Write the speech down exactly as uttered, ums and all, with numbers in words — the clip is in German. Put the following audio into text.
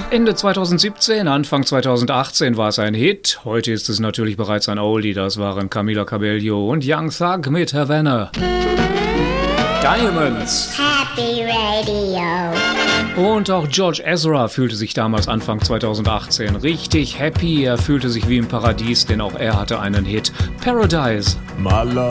Ende zweitausendsiebzehn, Anfang zweitausendachtzehn war es ein Hit. Heute ist es natürlich bereits ein Oldie. Das waren Camila Cabello und Young Thug mit Havana. Diamonds. Happy Radio. Und auch George Ezra fühlte sich damals Anfang zweitausendachtzehn richtig happy. Er fühlte sich wie im Paradies, denn auch er hatte einen Hit. Paradise. Mala.